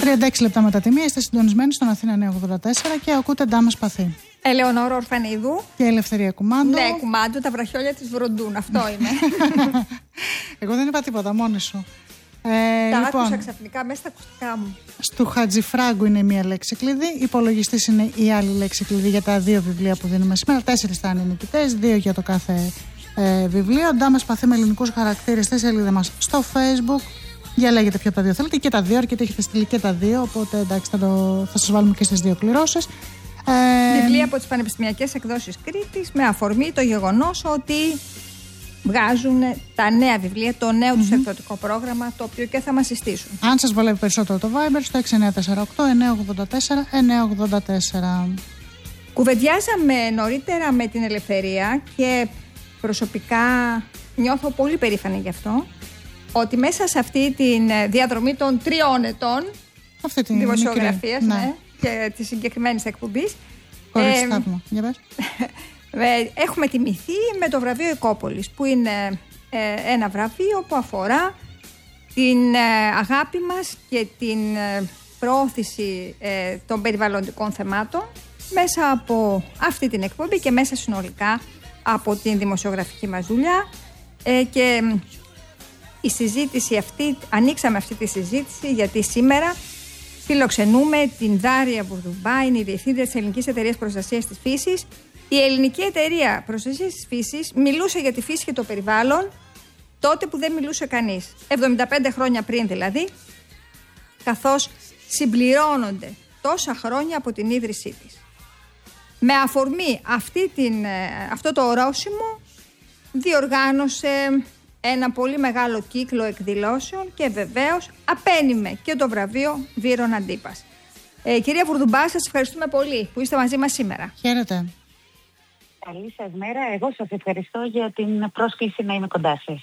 36 λεπτά μετά τη μία είστε συντονισμένοι στον Αθήνα 984 και ακούτε Ντάμα Σπαθή. Ελεονόρα Ορφανίδου. Και Ελευθερία Κουμάντου. Ναι, Κουμάντου, τα βραχιόλια της βροντούν. Αυτό είμαι. Εγώ δεν είπα τίποτα, μόνη σου. Τα λοιπόν, άκουσα ξαφνικά μέσα στα ακουστικά μου. Στου Χατζηφράγκου είναι μία λέξη κλειδί. Υπολογιστής είναι η άλλη λέξη κλειδί για τα 2 βιβλία που δίνουμε σήμερα. 4 θα είναι νικητές, 2 για το κάθε βιβλίο. Ντάμα Σπαθή με ελληνικούς χαρακτήρες στη σελίδα μας στο Facebook. Διαλέγετε ποιο από τα 2 θέλετε και τα 2, αρκετά έχετε στείλει και τα 2. Οπότε εντάξει, θα σας βάλουμε και στις 2 κληρώσεις. Βιβλία από τις πανεπιστημιακές εκδόσεις Κρήτης με αφορμή το γεγονός ότι βγάζουν τα νέα βιβλία, το νέο τους εκδοτικό πρόγραμμα, το οποίο και θα μας συστήσουν. Αν σας βολεύει περισσότερο το Viber, στο 6948-984-984. Κουβεντιάζαμε νωρίτερα με την Ελευθερία και προσωπικά νιώθω πολύ περήφανη γι' αυτό, ότι μέσα σε αυτή τη διαδρομή των 3 ετών δημοσιογραφίας και της συγκεκριμένης εκπομπής, έχουμε τιμηθεί με το βραβείο Οικόπολης, που είναι ένα βραβείο που αφορά την αγάπη μας και την προώθηση των περιβαλλοντικών θεμάτων μέσα από αυτή την εκπομπή και μέσα συνολικά από την δημοσιογραφική μας δουλειά. Και η συζήτηση αυτή, ανοίξαμε αυτή τη συζήτηση γιατί σήμερα φιλοξενούμε την Δάρια Βουρδουμπά, είναι η Διευθύντρια της Ελληνικής Εταιρείας Προστασίας της Φύσης. Η Ελληνική Εταιρεία Προστασίας της Φύσης μιλούσε για τη φύση και το περιβάλλον τότε που δεν μιλούσε κανείς. 75 χρόνια πριν δηλαδή, καθώς συμπληρώνονται τόσα χρόνια από την ίδρυσή της. Με αφορμή αυτό το ορόσημο διοργάνωσε ένα πολύ μεγάλο κύκλο εκδηλώσεων και βεβαίως απένιμε και το βραβείο Βύρων Αντίπας. Κυρία Βουρδουμπά, σας ευχαριστούμε πολύ που είστε μαζί μας σήμερα. Χαίρετε. Καλή σας μέρα. Εγώ σας ευχαριστώ για την πρόσκληση να είμαι κοντά σας.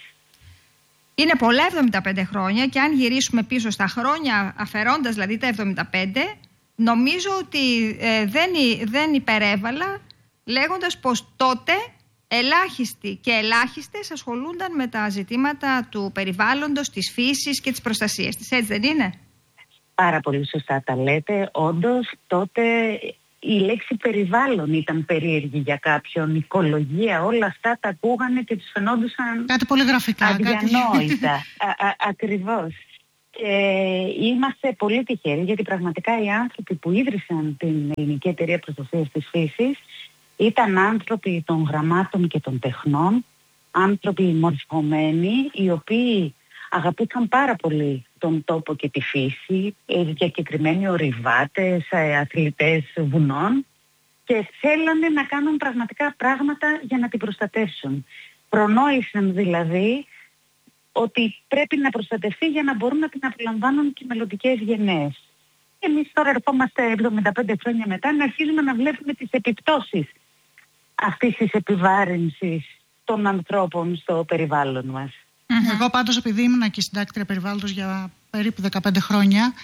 Είναι πολλά 75 χρόνια και αν γυρίσουμε πίσω στα χρόνια, αφαιρώντας δηλαδή τα 75, νομίζω ότι δεν υπερέβαλα λέγοντας πως τότε ελάχιστοι και ελάχιστες ασχολούνταν με τα ζητήματα του περιβάλλοντος, της φύσης και της προστασίας της. Έτσι δεν είναι? Πάρα πολύ σωστά τα λέτε. Όντως τότε η λέξη περιβάλλον ήταν περίεργη για κάποιον, οικολογία, όλα αυτά τα ακούγανε και τους φαινόντουσαν κάτι πολύ γραφικά, αδιανόητα. Ακριβώς. Και είμαστε πολύ τυχεροί γιατί πραγματικά οι άνθρωποι που ίδρυσαν την Ελληνική Εταιρεία Προστασίας της Φύσης ήταν άνθρωποι των γραμμάτων και των τεχνών, άνθρωποι μορφωμένοι, οι οποίοι αγαπούσαν πάρα πολύ τον τόπο και τη φύση, διακεκριμένοι ορειβάτες, αθλητές βουνών, και θέλανε να κάνουν πραγματικά πράγματα για να την προστατεύσουν. Προνόησαν δηλαδή ότι πρέπει να προστατευτεί για να μπορούν να την απολαμβάνουν και οι μελλοντικές γενναίες. Εμείς τώρα ερχόμαστε 75 χρόνια μετά να αρχίζουμε να βλέπουμε τις επιπτώσεις αυτής της επιβάρυνσης των ανθρώπων στο περιβάλλον μας. Εγώ πάντως, επειδή ήμουν και συντάκτρια περιβάλλοντος για περίπου 15 χρόνια,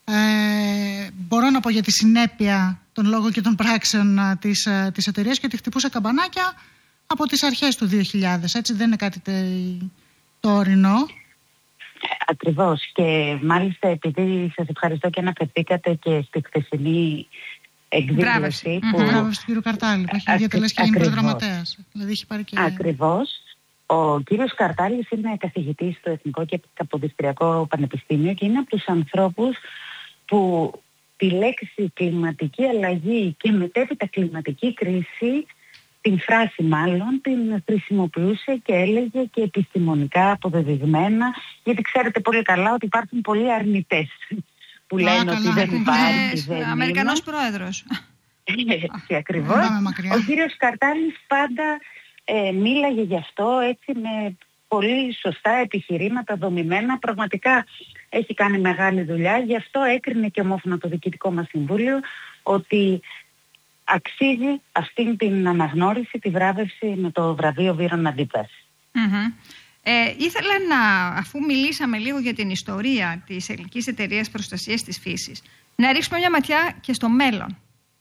μπορώ να πω για τη συνέπεια των λόγων και των πράξεων της εταιρείας και ότι χτυπούσε καμπανάκια από τις αρχές του 2000. Έτσι δεν είναι κάτι τωρινό. Ακριβώς, και μάλιστα επειδή σας ευχαριστώ και αναφερθήκατε και στη χθεσινή εκδήλωση που... Μπράβο στον κύριο Καρτάλη που έχει διατελέσει και γενικός γραμματέας. Δηλαδή έχει πάρει και... Ακριβώς. Ο κύριος Καρτάλης είναι καθηγητής στο Εθνικό και Καποδιστριακό Πανεπιστήμιο και είναι από τους ανθρώπους που τη λέξη κλιματική αλλαγή και μετέπειτα κλιματική κρίση, την φράση μάλλον, την χρησιμοποιούσε και έλεγε και επιστημονικά αποδεδειγμένα, γιατί ξέρετε πολύ καλά ότι υπάρχουν πολλοί αρνητές που λένε ότι δεν υπάρχει, δεν είναι. Αμερικανός πρόεδρος. Έτσι ακριβώς. Ο κύριος Καρτάλης πάντα μίλαγε γι' αυτό έτσι με πολύ σωστά επιχειρήματα δομημένα. Πραγματικά έχει κάνει μεγάλη δουλειά. Γι' αυτό έκρινε και ομόφωνα το Διοικητικό μας Συμβούλιο ότι αξίζει αυτήν την αναγνώριση, τη βράβευση με το βραβείο Βύρων Αντίπας. Ήθελα αφού μιλήσαμε λίγο για την ιστορία της Ελληνικής Εταιρείας Προστασίας της Φύσης, να ρίξουμε μια ματιά και στο μέλλον.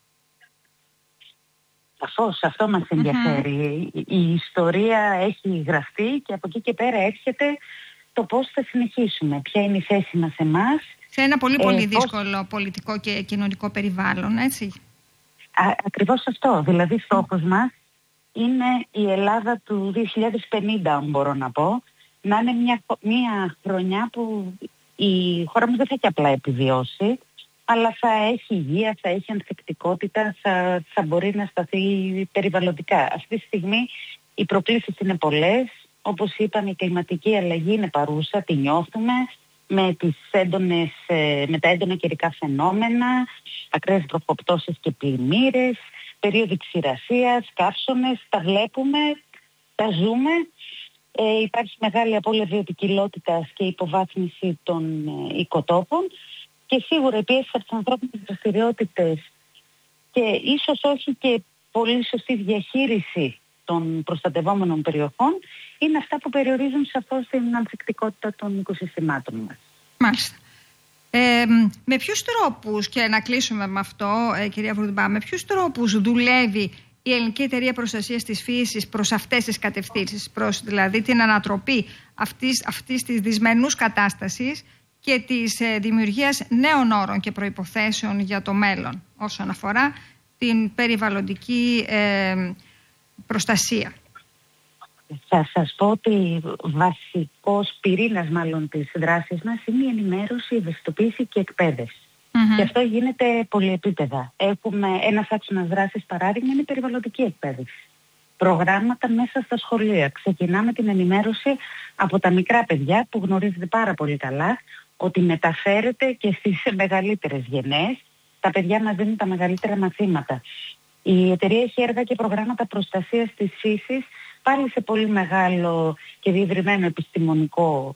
Σαφώς, αυτό μας ενδιαφέρει. Η ιστορία έχει γραφτεί και από εκεί και πέρα έρχεται το πώς θα συνεχίσουμε. Ποια είναι η θέση μας εμάς σε ένα πολύ δύσκολο πολιτικό και κοινωνικό περιβάλλον, έτσι. Ακριβώς αυτό. Δηλαδή στόχος μας είναι η Ελλάδα του 2050, αν μπορώ να πω, να είναι μια χρονιά που η χώρα μας δεν θα έχει απλά επιβιώσει, αλλά θα έχει υγεία, θα έχει ανθεκτικότητα, θα μπορεί να σταθεί περιβαλλοντικά. Αυτή τη στιγμή οι προκλήσεις είναι πολλές. Όπως είπαμε, η κλιματική αλλαγή είναι παρούσα, τη νιώθουμε με τα έντονα καιρικά φαινόμενα, ακραίες βροχοπτώσεις και πλημμύρες, περίοδοι ξηρασίας, καύσωνες, τα βλέπουμε, τα ζούμε. Υπάρχει μεγάλη απώλεια βιοποικιλότητας και υποβάθμιση των οικοτόπων και σίγουρα η πίεση από τις ανθρώπινες δραστηριότητες και ίσως όχι και πολύ σωστή διαχείριση των προστατευόμενων περιοχών είναι αυτά που περιορίζουν σαφώς την ανθεκτικότητα των οικοσυστημάτων μας. Μάλιστα. Με ποιους τρόπους, και να κλείσουμε με αυτό, κυρία Βρουντμπά, με ποιους τρόπους δουλεύει η Ελληνική Εταιρεία Προστασίας της Φύσης προς αυτές τις κατευθύνσεις, προς δηλαδή την ανατροπή αυτής της δυσμενούς κατάστασης και της δημιουργίας νέων όρων και προϋποθέσεων για το μέλλον όσον αφορά την περιβαλλοντική προστασία? Θα σας πω ότι βασικός πυρήνας μάλλον της δράσης μας είναι η ενημέρωση, η ευαισθητοποίηση και η εκπαίδευση. Και αυτό γίνεται πολυεπίπεδα. Έχουμε ένας άξονας δράσης, παράδειγμα, είναι η περιβαλλοντική εκπαίδευση. Προγράμματα μέσα στα σχολεία. Ξεκινάμε την ενημέρωση από τα μικρά παιδιά που γνωρίζετε πάρα πολύ καλά ότι μεταφέρεται και στις μεγαλύτερες γενναίες. Τα παιδιά μας δίνουν τα μεγαλύτερα μαθήματα. Η εταιρεία έχει έργα και προγράμματα προστασίας της φύσης πάλι σε πολύ μεγάλο και διευρυμένο επιστημονικό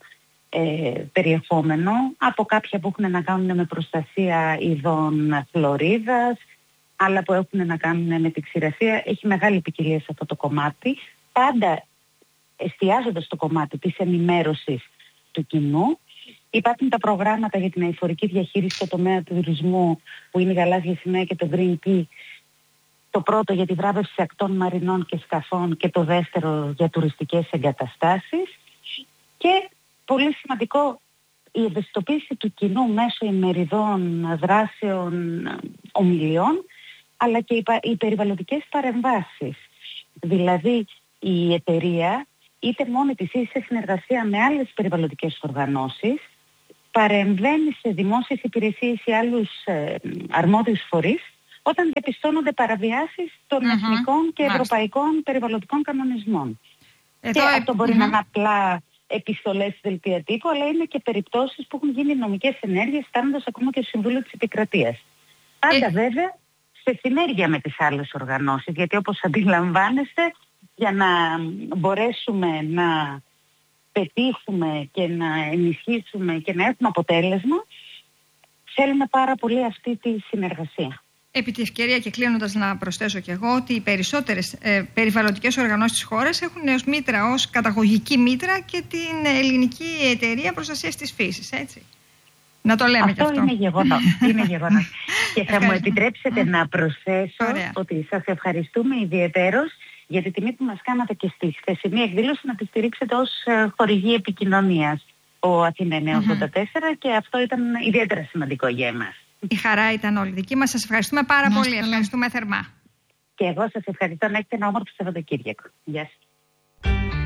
περιεχόμενο, από κάποια που έχουν να κάνουν με προστασία ειδών χλωρίδας, άλλα που έχουν να κάνουν με τη ξηρασία. Έχει μεγάλη ποικιλία σε αυτό το κομμάτι, πάντα εστιάζοντας στο κομμάτι της ενημέρωσης του κοινού. Υπάρχουν τα προγράμματα για την αειφορική διαχείριση στο τομέα του τουρισμού, που είναι η Γαλάζια Σημαία και το Green Key. Το πρώτο για τη βράβευση ακτών μαρινών και σκαφών και το δεύτερο για τουριστικές εγκαταστάσεις. Και πολύ σημαντικό, η ευαισθητοποίηση του κοινού μέσω ημεριδών, δράσεων, ομιλιών, αλλά και οι περιβαλλοντικές παρεμβάσεις. Δηλαδή η εταιρεία, είτε μόνη της ή σε συνεργασία με άλλες περιβαλλοντικές οργανώσεις, παρεμβαίνει σε δημόσιες υπηρεσίες ή άλλους αρμόδιους φορείς όταν διαπιστώνονται παραβιάσεις των εθνικών και ευρωπαϊκών περιβαλλοντικών κανονισμών. Και αυτό μπορεί να είναι απλά επιστολές δελτία τύπου, αλλά είναι και περιπτώσεις που έχουν γίνει νομικές ενέργειες, φτάνοντας ακόμα και στο Συμβούλιο της Επικρατείας. Πάντα βέβαια σε συνέργεια με τις άλλες οργανώσεις, γιατί όπως αντιλαμβάνεστε, για να μπορέσουμε να πετύχουμε και να ενισχύσουμε και να έχουμε αποτέλεσμα, θέλουμε πάρα πολύ αυτή τη συνεργασία. Επί τη ευκαιρία και κλείνοντας να προσθέσω και εγώ ότι οι περισσότερες περιβαλλοντικές οργανώσεις της χώρας έχουν ως μήτρα, ως καταγωγική μήτρα και την Ελληνική Εταιρεία Προστασίας της Φύσης, έτσι. Να το λέμε και αυτό. Είναι γεγονός. Είναι γεγονός. Και θα μου επιτρέψετε να προσθέσω ότι σας ευχαριστούμε ιδιαιτέρως για τη τιμή που μας κάνατε και στη χθεσινή εκδήλωση να τη στηρίξετε ως χορηγή επικοινωνίας ο Αθήνα 984 και αυτό ήταν ιδιαίτερα σημαντικό για εμάς. Η χαρά ήταν όλη δική μας. Σας ευχαριστούμε πάρα πολύ. Ευχαριστούμε θερμά. Και εγώ σας ευχαριστώ. Να έχετε ένα όμορφο Σαββατοκύριακο. Γεια σας.